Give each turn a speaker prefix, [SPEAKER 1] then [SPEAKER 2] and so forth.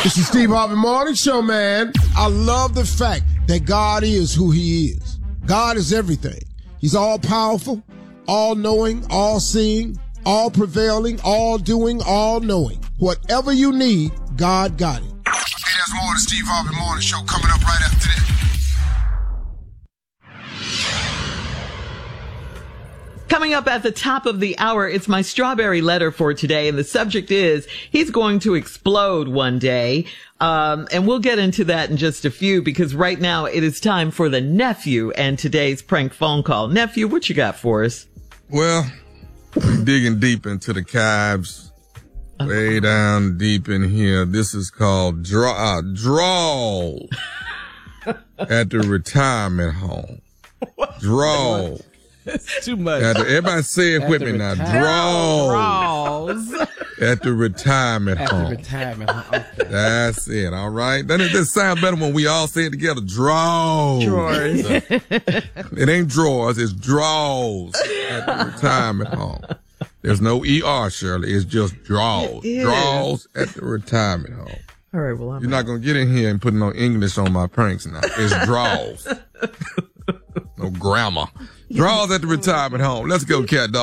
[SPEAKER 1] It's the Steve Harvey Morning Show, man. I love the fact that God is who he is. God is everything. He's all powerful, all knowing, all seeing, all prevailing, all doing, all knowing. Whatever you need, God got it. Hey, there's more of the Steve Harvey Morning Show coming up right after this.
[SPEAKER 2] Coming up at the top of the hour, it's my strawberry letter for today. And the subject is, he's going to explode one day. And we'll get into that in just a few, because right now it is time for the nephew and today's prank phone call. Nephew, what you got for us?
[SPEAKER 3] Well, we're digging deep into the caves, way down deep in here. This is called draw at the retirement home. Draw.
[SPEAKER 4] It's too much.
[SPEAKER 3] Everybody say it with me now.
[SPEAKER 4] Draws.
[SPEAKER 3] At the retirement home.
[SPEAKER 4] Okay.
[SPEAKER 3] That's it. All right. That sounds better when we all say it together. Drawers. It ain't drawers. It's draws at the retirement home. There's no ER, Shirley. It's just draws. Draws at the retirement home.
[SPEAKER 2] All right. Well,
[SPEAKER 3] you're not going to get in here and put no English on my pranks now. It's draws. No grammar. Draws at the retirement home. Let's go, cat dog.